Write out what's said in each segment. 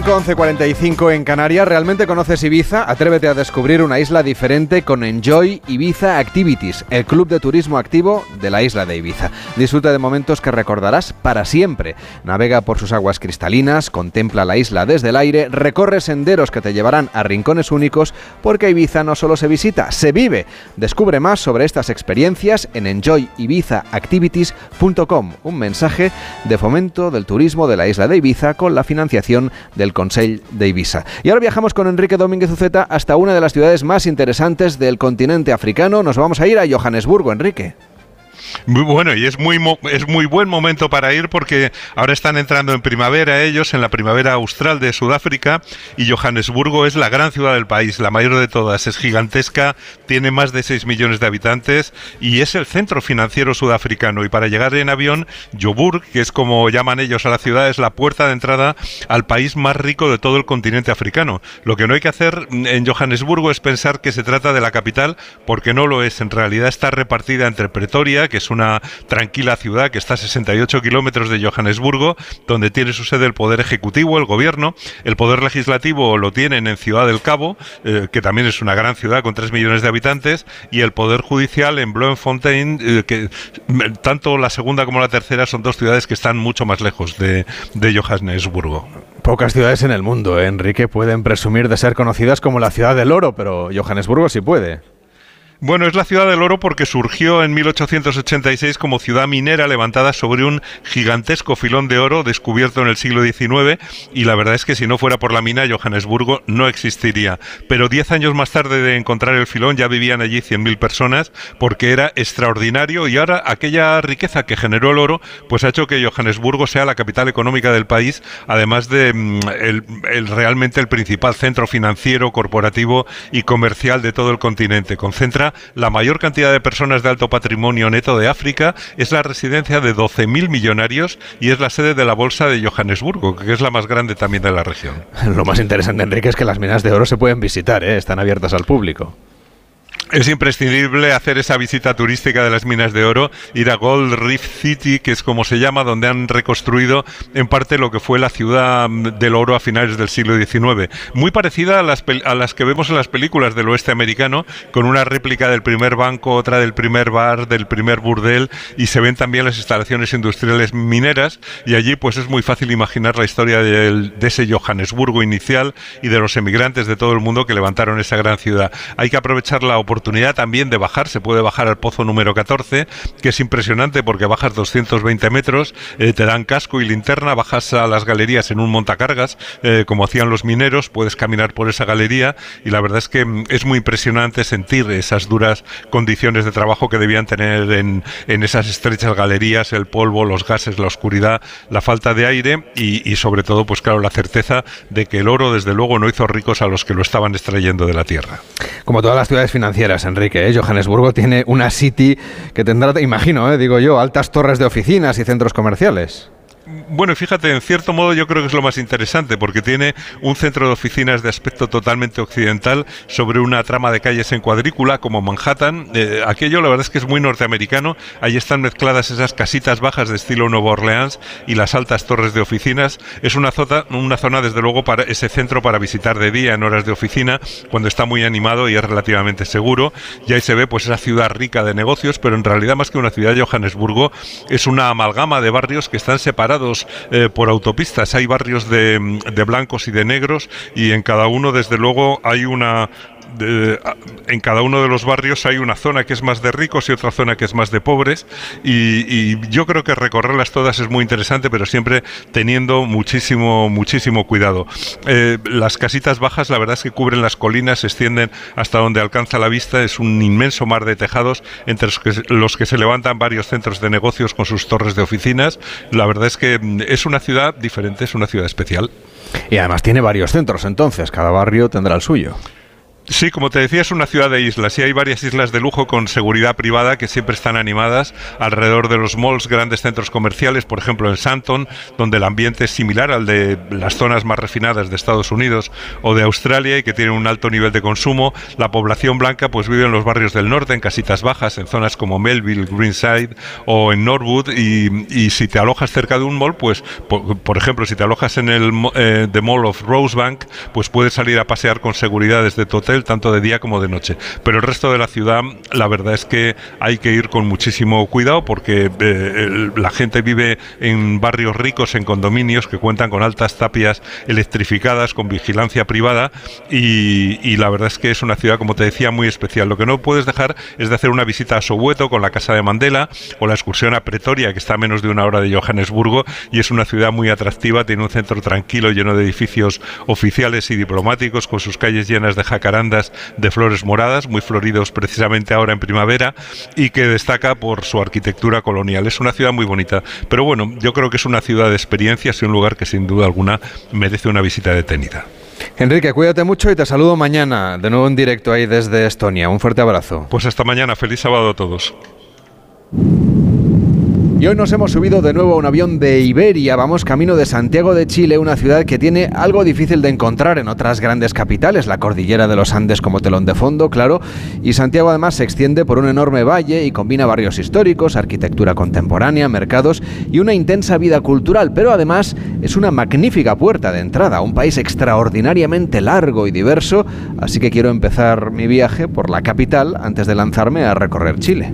11:45 en Canarias. ¿Realmente conoces Ibiza? Atrévete a descubrir una isla diferente con Enjoy Ibiza Activities, el club de turismo activo de la isla de Ibiza. Disfruta de momentos que recordarás para siempre. Navega por sus aguas cristalinas, contempla la isla desde el aire, recorre senderos que te llevarán a rincones únicos, porque Ibiza no solo se visita, se vive. Descubre más sobre estas experiencias en enjoyibizaactivities.com. Un mensaje de fomento del turismo de la isla de Ibiza con la financiación del Consell de Ibiza. Y ahora viajamos con Enrique Domínguez Uceta hasta una de las ciudades más interesantes del continente africano. Nos vamos a ir a Johannesburgo, Enrique. Muy bueno, y es muy buen momento para ir porque ahora están entrando en primavera ellos, en la primavera austral de Sudáfrica, y Johannesburgo es la gran ciudad del país, la mayor de todas, es gigantesca, tiene más de 6 millones de habitantes y es el centro financiero sudafricano. Y para llegar en avión, Joburg, que es como llaman ellos a la ciudad, es la puerta de entrada al país más rico de todo el continente africano. Lo que no hay que hacer en Johannesburgo es pensar que se trata de la capital, porque no lo es. En realidad está repartida entre Pretoria, que es una tranquila ciudad que está a 68 kilómetros de Johannesburgo, donde tiene su sede el Poder Ejecutivo, el Gobierno. El Poder Legislativo lo tienen en Ciudad del Cabo, que también es una gran ciudad con 3 millones de habitantes, y el Poder Judicial en Bloemfontein, que tanto la segunda como la tercera son dos ciudades que están mucho más lejos de Johannesburgo. Pocas ciudades en el mundo, Enrique, pueden presumir de ser conocidas como la ciudad del oro, pero Johannesburgo sí puede. Bueno, es la ciudad del oro porque surgió en 1886 como ciudad minera levantada sobre un gigantesco filón de oro descubierto en el siglo XIX, y la verdad es que si no fuera por la mina, Johannesburgo no existiría. Pero 10 años más tarde de encontrar el filón ya vivían allí 100.000 personas, porque era extraordinario, y ahora aquella riqueza que generó el oro pues ha hecho que Johannesburgo sea la capital económica del país, además de realmente el principal centro financiero, corporativo y comercial de todo el continente. Concentra la mayor cantidad de personas de alto patrimonio neto de África, es la residencia de 12.000 millonarios y es la sede de la bolsa de Johannesburgo, que es la más grande también de la región. Lo más interesante, Enrique, es que las minas de oro se pueden visitar, están abiertas al público. Es imprescindible hacer esa visita turística de las minas de oro, ir a Gold Reef City, que es como se llama, donde han reconstruido en parte lo que fue la ciudad del oro a finales del siglo XIX. Muy parecida a las que vemos en las películas del oeste americano, con una réplica del primer banco, otra del primer bar, del primer burdel, y se ven también las instalaciones industriales mineras, y allí pues es muy fácil imaginar la historia de ese Johannesburgo inicial y de los emigrantes de todo el mundo que levantaron esa gran ciudad. Hay que aprovechar la oportunidad también de bajar, se puede bajar al pozo número 14, que es impresionante porque bajas 220 metros, te dan casco y linterna, bajas a las galerías en un montacargas, como hacían los mineros, puedes caminar por esa galería, y la verdad es que es muy impresionante sentir esas duras condiciones de trabajo que debían tener en esas estrechas galerías, el polvo, los gases, la oscuridad, la falta de aire y sobre todo, pues claro, la certeza de que el oro desde luego no hizo ricos a los que lo estaban extrayendo de la tierra. Como todas las ciudades financieras, Enrique, Johannesburgo tiene una city que tendrá, imagino, digo yo, altas torres de oficinas y centros comerciales. Bueno, fíjate, en cierto modo yo creo que es lo más interesante, porque tiene un centro de oficinas de aspecto totalmente occidental sobre una trama de calles en cuadrícula como Manhattan. Aquello la verdad es que es muy norteamericano. Ahí están mezcladas esas casitas bajas de estilo Nueva Orleans y las altas torres de oficinas. Es una zona desde luego para ese centro para visitar de día en horas de oficina, cuando está muy animado y es relativamente seguro. Y ahí se ve pues esa ciudad rica de negocios, pero en realidad más que una ciudad, Johannesburgo es una amalgama de barrios que están separados por autopistas. Hay barrios de blancos y de negros, y en cada uno desde luego hay en cada uno de los barrios hay una zona que es más de ricos y otra zona que es más de pobres, y yo creo que recorrerlas todas es muy interesante, pero siempre teniendo muchísimo cuidado. Las casitas bajas la verdad es que cubren las colinas, se extienden hasta donde alcanza la vista, es un inmenso mar de tejados entre los que se levantan varios centros de negocios con sus torres de oficinas. La verdad es que es una ciudad diferente, es una ciudad especial. Y además tiene varios centros, entonces cada barrio tendrá el suyo. Sí, como te decía, es una ciudad de islas y hay varias islas de lujo con seguridad privada que siempre están animadas alrededor de los malls, grandes centros comerciales, por ejemplo en Sandton, donde el ambiente es similar al de las zonas más refinadas de Estados Unidos o de Australia y que tienen un alto nivel de consumo. La población blanca pues vive en los barrios del norte, en casitas bajas, en zonas como Melville, Greenside o en Norwood y si te alojas cerca de un mall, pues por ejemplo, si te alojas en el The Mall of Rosebank, pues puedes salir a pasear con seguridad desde tu hotel, tanto de día como de noche. Pero el resto de la ciudad, la verdad es que hay que ir con muchísimo cuidado porque la gente vive en barrios ricos, en condominios que cuentan con altas tapias electrificadas, con vigilancia privada y la verdad es que es una ciudad, como te decía, muy especial. Lo que no puedes dejar es de hacer una visita a Soweto con la Casa de Mandela o la excursión a Pretoria, que está a menos de una hora de Johannesburgo y es una ciudad muy atractiva, tiene un centro tranquilo lleno de edificios oficiales y diplomáticos con sus calles llenas de jacarandas de flores moradas, muy floridos precisamente ahora en primavera y que destaca por su arquitectura colonial. Es una ciudad muy bonita, pero bueno, yo creo que es una ciudad de experiencias y un lugar que sin duda alguna merece una visita detenida. Enrique, cuídate mucho y te saludo mañana, de nuevo en directo ahí desde Estonia. Un fuerte abrazo. Pues hasta mañana, feliz sábado a todos. Y hoy nos hemos subido de nuevo a un avión de Iberia. Vamos camino de Santiago de Chile, una ciudad que tiene algo difícil de encontrar en otras grandes capitales. La cordillera de los Andes como telón de fondo, claro. Y Santiago además se extiende por un enorme valle y combina barrios históricos, arquitectura contemporánea, mercados y una intensa vida cultural. Pero además es una magnífica puerta de entrada a un país extraordinariamente largo y diverso. Así que quiero empezar mi viaje por la capital antes de lanzarme a recorrer Chile.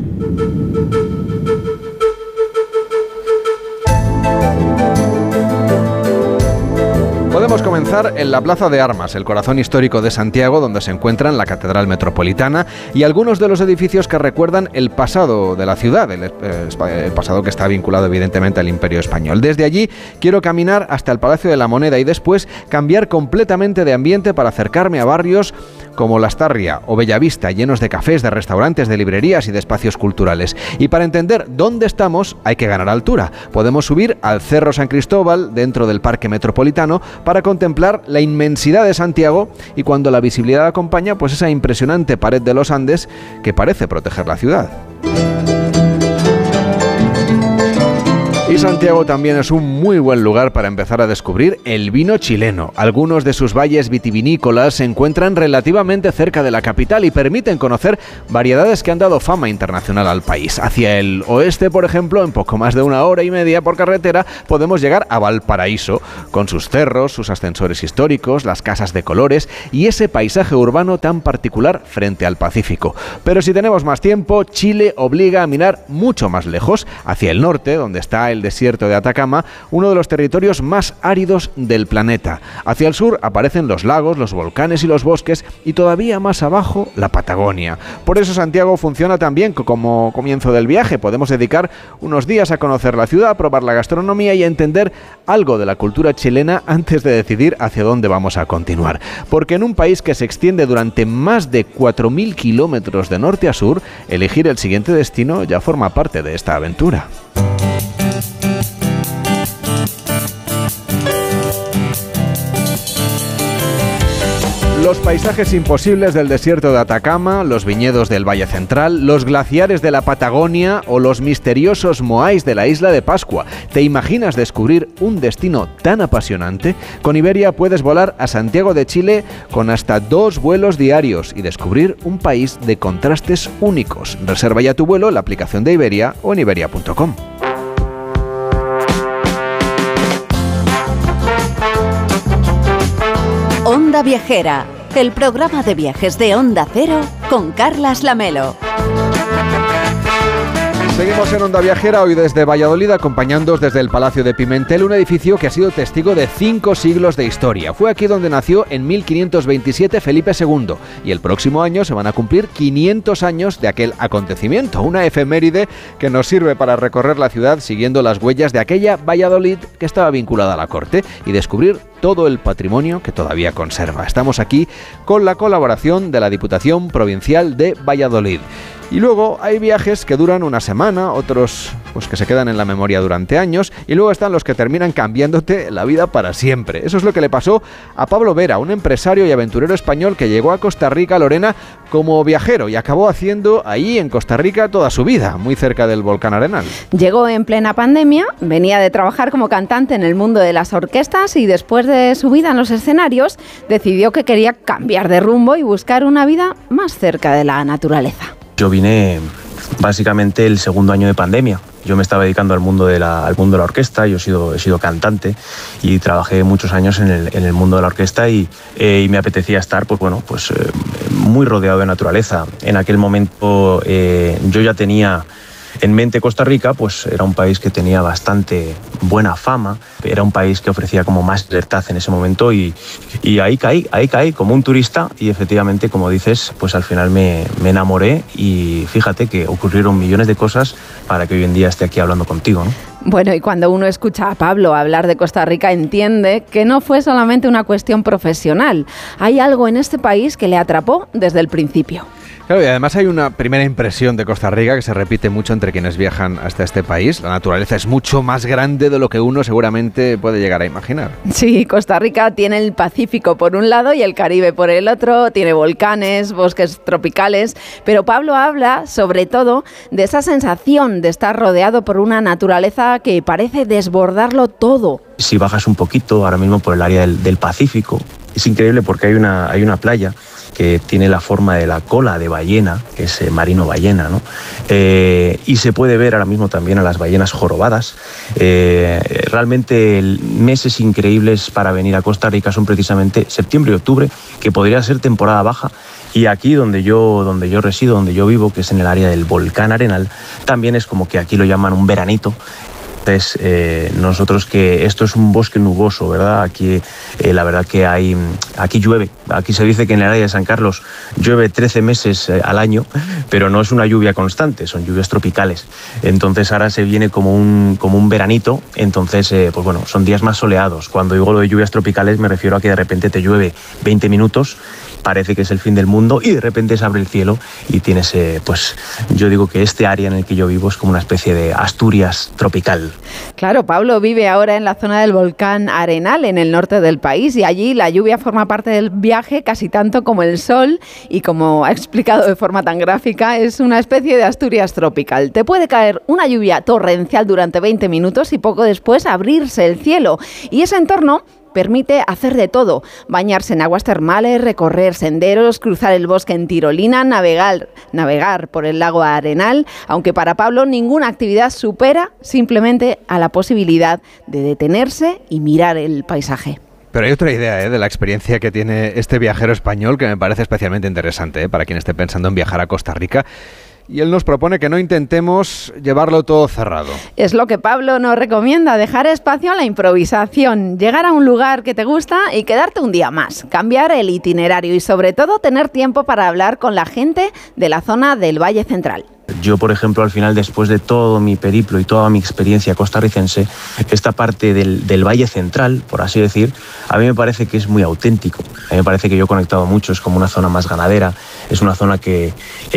Podemos comenzar en la Plaza de Armas, el corazón histórico de Santiago, donde se encuentran la Catedral Metropolitana y algunos de los edificios que recuerdan el pasado de la ciudad, el pasado que está vinculado evidentemente al Imperio Español. Desde allí quiero caminar hasta el Palacio de la Moneda y después cambiar completamente de ambiente para acercarme a barrios como Lastarria o Bellavista, llenos de cafés, de restaurantes, de librerías y de espacios culturales. Y para entender dónde estamos hay que ganar altura. Podemos subir al Cerro San Cristóbal, dentro del Parque Metropolitano, para contemplar la inmensidad de Santiago y cuando la visibilidad acompaña, pues esa impresionante pared de los Andes que parece proteger la ciudad. Y Santiago también es un muy buen lugar para empezar a descubrir el vino chileno. Algunos de sus valles vitivinícolas se encuentran relativamente cerca de la capital y permiten conocer variedades que han dado fama internacional al país. Hacia el oeste, por ejemplo, en poco más de 1 hora y media por carretera, podemos llegar a Valparaíso, con sus cerros, sus ascensores históricos, las casas de colores y ese paisaje urbano tan particular frente al Pacífico. Pero si tenemos más tiempo, Chile obliga a mirar mucho más lejos, hacia el norte, donde está el desierto de Atacama, uno de los territorios más áridos del planeta. Hacia el sur aparecen los lagos, los volcanes y los bosques, y todavía más abajo la Patagonia. Por eso Santiago funciona tan bien como comienzo del viaje. Podemos dedicar unos días a conocer la ciudad, a probar la gastronomía y a entender algo de la cultura chilena antes de decidir hacia dónde vamos a continuar. Porque en un país que se extiende durante más de 4.000 kilómetros de norte a sur, elegir el siguiente destino ya forma parte de esta aventura. Los paisajes imposibles del desierto de Atacama, los viñedos del Valle Central, los glaciares de la Patagonia o los misteriosos moais de la isla de Pascua. ¿Te imaginas descubrir un destino tan apasionante? Con Iberia puedes volar a Santiago de Chile con hasta 2 vuelos diarios y descubrir un país de contrastes únicos. Reserva ya tu vuelo en la aplicación de Iberia o en iberia.com. Onda Viajera, el programa de viajes de Onda Cero con Carlas Lamelo. Seguimos en Onda Viajera, hoy desde Valladolid, acompañándoos desde el Palacio de Pimentel, un edificio que ha sido testigo de 5 siglos de historia. Fue aquí donde nació en 1527 Felipe II y el próximo año se van a cumplir 500 años de aquel acontecimiento, una efeméride que nos sirve para recorrer la ciudad siguiendo las huellas de aquella Valladolid que estaba vinculada a la corte y descubrir todo el patrimonio que todavía conserva. Estamos aquí con la colaboración de la Diputación Provincial de Valladolid. Y luego hay viajes que duran una semana semana, otros pues que se quedan en la memoria durante años, y luego están los que terminan cambiándote la vida para siempre. Eso es lo que le pasó a Pablo Vera, un empresario y aventurero español que llegó a Costa Rica, Lorena, como viajero y acabó haciendo ahí en Costa Rica toda su vida, muy cerca del volcán Arenal. Llegó en plena pandemia, venía de trabajar como cantante en el mundo de las orquestas y después de su vida en los escenarios decidió que quería cambiar de rumbo y buscar una vida más cerca de la naturaleza. Yo vine básicamente el segundo año de pandemia. Yo me estaba dedicando al mundo de la orquesta, yo he sido cantante y trabajé muchos años en el mundo de la orquesta y me apetecía estar muy rodeado de naturaleza. En aquel momento yo ya tenía en mente Costa Rica, pues era un país que tenía bastante buena fama, era un país que ofrecía como más libertad en ese momento y ahí caí como un turista y efectivamente, como dices, pues al final me enamoré y fíjate que ocurrieron millones de cosas para que hoy en día esté aquí hablando contigo, ¿no? Bueno, y cuando uno escucha a Pablo hablar de Costa Rica entiende que no fue solamente una cuestión profesional. Hay algo en este país que le atrapó desde el principio. Claro, y además hay una primera impresión de Costa Rica que se repite mucho entre quienes viajan hasta este país. La naturaleza es mucho más grande de lo que uno seguramente puede llegar a imaginar. Sí, Costa Rica tiene el Pacífico por un lado y el Caribe por el otro, tiene volcanes, bosques tropicales, pero Pablo habla sobre todo de esa sensación de estar rodeado por una naturaleza que parece desbordarlo todo. Si bajas un poquito, ahora mismo por el área del Pacífico, es increíble porque hay una playa que tiene la forma de la cola de ballena, que es marino ballena, ¿no? Y se puede ver ahora mismo también a las ballenas jorobadas. Realmente meses increíbles para venir a Costa Rica son precisamente septiembre y octubre, que podría ser temporada baja. Y aquí donde yo resido, donde yo vivo, que es en el área del volcán Arenal, también es como que aquí lo llaman un veranito. Entonces, nosotros que esto es un bosque nuboso, ¿verdad? Aquí la verdad que aquí llueve. Aquí se dice que en el área de San Carlos llueve 13 meses al año, pero no es una lluvia constante, son lluvias tropicales. Entonces ahora se viene como un veranito, entonces pues bueno, son días más soleados. Cuando digo lo de lluvias tropicales me refiero a que de repente te llueve 20 minutos, parece que es el fin del mundo y de repente se abre el cielo y tienes, pues yo digo que este área en el que yo vivo es como una especie de Asturias tropical. Claro, Pablo vive ahora en la zona del volcán Arenal, en el norte del país, y allí la lluvia forma parte del viaje casi tanto como el sol y, como ha explicado de forma tan gráfica, es una especie de Asturias tropical. Te puede caer una lluvia torrencial durante 20 minutos y poco después abrirse el cielo, y ese entorno permite hacer de todo: bañarse en aguas termales, recorrer senderos, cruzar el bosque en tirolina, navegar por el lago Arenal, aunque para Pablo ninguna actividad supera simplemente a la posibilidad de detenerse y mirar el paisaje. Pero hay otra idea de la experiencia que tiene este viajero español que me parece especialmente interesante para quien esté pensando en viajar a Costa Rica. Y él nos propone que no intentemos llevarlo todo cerrado. Es lo que Pablo nos recomienda: dejar espacio a la improvisación, llegar a un lugar que te gusta y quedarte un día más, cambiar el itinerario y sobre todo tener tiempo para hablar con la gente de la zona del Valle Central. Yo, por ejemplo, al final, después de todo mi periplo y toda mi experiencia costarricense, esta parte del Valle Central, por así decir, a mí me parece que es muy auténtico. A mí me parece que yo he conectado mucho, es como una zona más ganadera, es una zona que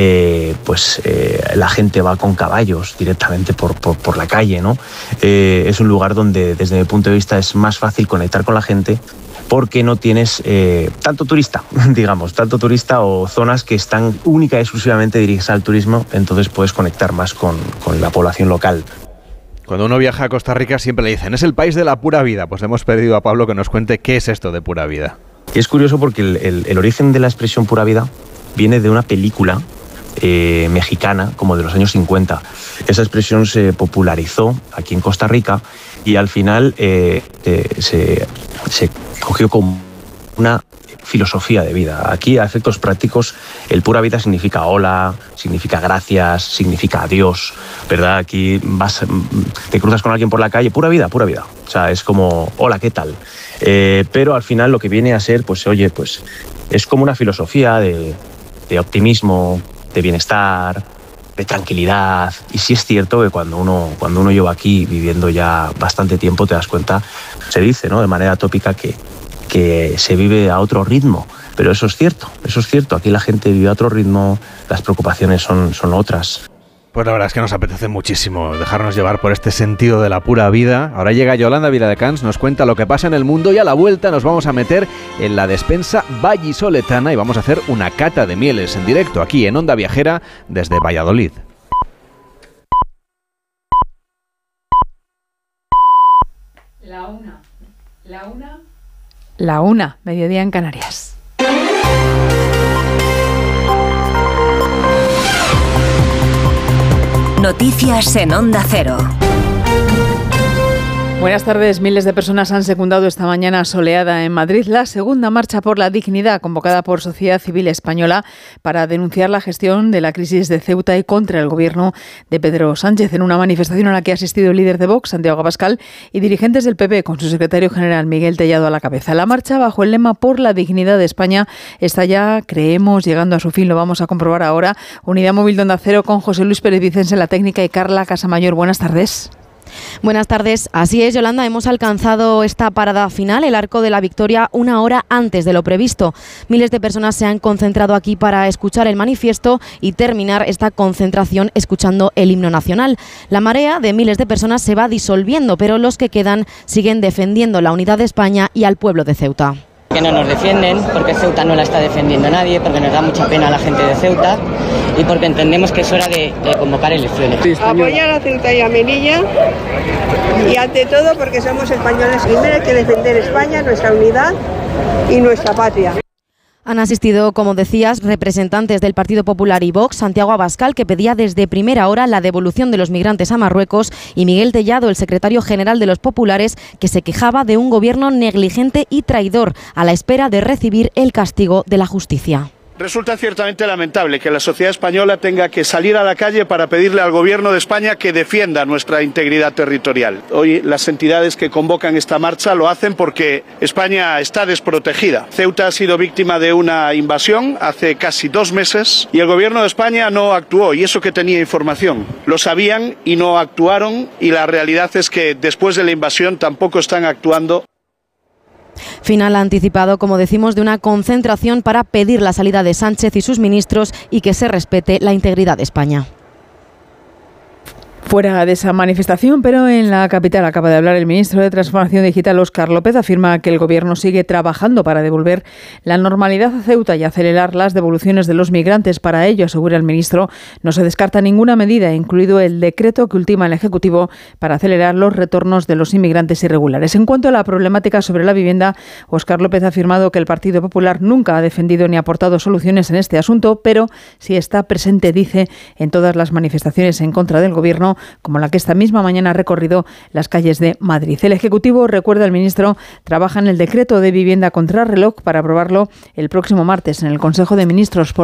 la gente va con caballos directamente por la calle, ¿no? Es un lugar donde, desde mi punto de vista, es más fácil conectar con la gente, porque no tienes tanto turista o zonas que están única y exclusivamente dirigidas al turismo, entonces puedes conectar más con la población local. Cuando uno viaja a Costa Rica siempre le dicen, es el país de la pura vida. Pues le hemos pedido a Pablo que nos cuente qué es esto de pura vida. Y es curioso porque el origen de la expresión pura vida viene de una película mexicana como de los años 50. Esa expresión se popularizó aquí en Costa Rica y al final se cogió como una filosofía de vida. Aquí, a efectos prácticos, el pura vida significa hola, significa gracias, significa adiós, ¿verdad? Aquí te cruzas con alguien por la calle, pura vida. O sea, es como, hola, ¿qué tal? Pero al final lo que viene a ser, pues oye, pues es como una filosofía de optimismo, de bienestar, de tranquilidad. Y sí es cierto que cuando uno lleva aquí viviendo ya bastante tiempo, te das cuenta, se dice, ¿no?, de manera tópica que se vive a otro ritmo. Pero eso es cierto. Aquí la gente vive a otro ritmo, las preocupaciones son otras. Pues la verdad es que nos apetece muchísimo dejarnos llevar por este sentido de la pura vida. Ahora llega Yolanda Viladecans, nos cuenta lo que pasa en el mundo y a la vuelta nos vamos a meter en la despensa vallisoletana y vamos a hacer una cata de mieles en directo aquí en Onda Viajera desde Valladolid. La una, mediodía en Canarias. Noticias en Onda Cero. Buenas tardes. Miles de personas han secundado esta mañana soleada en Madrid la segunda marcha por la dignidad convocada por Sociedad Civil Española para denunciar la gestión de la crisis de Ceuta y contra el gobierno de Pedro Sánchez, en una manifestación a la que ha asistido el líder de Vox, Santiago Abascal, y dirigentes del PP, con su secretario general Miguel Tellado a la cabeza. La marcha, bajo el lema Por la dignidad de España, está ya, creemos, llegando a su fin. Lo vamos a comprobar ahora. Unidad Móvil de Onda Cero con José Luis Pérez Vicens en la técnica y Carla Casamayor. Buenas tardes. Buenas tardes. Así es, Yolanda, hemos alcanzado esta parada final, el Arco de la Victoria, una hora antes de lo previsto. Miles de personas se han concentrado aquí para escuchar el manifiesto y terminar esta concentración escuchando el himno nacional. La marea de miles de personas se va disolviendo, pero los que quedan siguen defendiendo la unidad de España y al pueblo de Ceuta. Que no nos defienden, porque Ceuta no la está defendiendo nadie, porque nos da mucha pena a la gente de Ceuta y porque entendemos que es hora de convocar elecciones. Apoyar a Ceuta y a Melilla y ante todo porque somos españoles. Primero hay que defender España, nuestra unidad y nuestra patria. Han asistido, como decías, representantes del Partido Popular y Vox, Santiago Abascal, que pedía desde primera hora la devolución de los migrantes a Marruecos, y Miguel Tellado, el secretario general de los populares, que se quejaba de un gobierno negligente y traidor a la espera de recibir el castigo de la justicia. Resulta ciertamente lamentable que la sociedad española tenga que salir a la calle para pedirle al Gobierno de España que defienda nuestra integridad territorial. Hoy las entidades que convocan esta marcha lo hacen porque España está desprotegida. Ceuta ha sido víctima de una invasión hace casi 2 meses y el Gobierno de España no actuó, y eso que tenía información. Lo sabían y no actuaron, y la realidad es que después de la invasión tampoco están actuando. Final anticipado, como decimos, de una concentración para pedir la salida de Sánchez y sus ministros y que se respete la integridad de España. Fuera de esa manifestación, pero en la capital, acaba de hablar el ministro de Transformación Digital, Óscar López. Afirma que el Gobierno sigue trabajando para devolver la normalidad a Ceuta y acelerar las devoluciones de los migrantes. Para ello, asegura el ministro, no se descarta ninguna medida, incluido el decreto que ultima el Ejecutivo para acelerar los retornos de los inmigrantes irregulares. En cuanto a la problemática sobre la vivienda, Óscar López ha afirmado que el Partido Popular nunca ha defendido ni aportado soluciones en este asunto, pero sí está presente, dice, en todas las manifestaciones en contra del Gobierno, como la que esta misma mañana ha recorrido las calles de Madrid. El Ejecutivo, recuerda el ministro, trabaja en el decreto de vivienda contrarreloj para aprobarlo el próximo martes en el Consejo de Ministros.